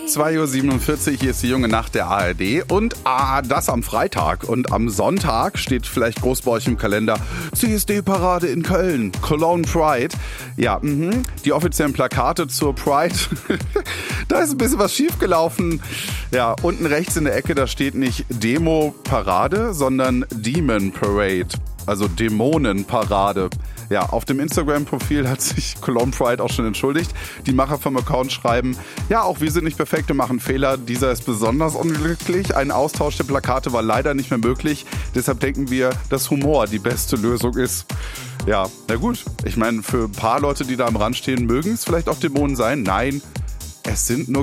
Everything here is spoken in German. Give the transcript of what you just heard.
2:47 Uhr, hier ist die junge Nacht der ARD und das am Freitag. Und am Sonntag steht vielleicht groß bei euch im Kalender CSD-Parade in Köln, Cologne Pride. Ja, die offiziellen Plakate zur Pride, da ist ein bisschen was schiefgelaufen. Ja, unten rechts in der Ecke, da steht nicht Demo-Parade, sondern Demon Parade, also Dämonenparade. Ja, auf dem Instagram-Profil hat sich Cologne Pride auch schon entschuldigt. Die Macher vom Account schreiben, ja, auch wir sind nicht perfekt und machen Fehler. Dieser ist besonders unglücklich. Ein Austausch der Plakate war leider nicht mehr möglich. Deshalb denken wir, dass Humor die beste Lösung ist. Ja, na gut. Ich meine, für ein paar Leute, die da am Rand stehen, mögen es vielleicht auch Dämonen sein. Nein, es sind nur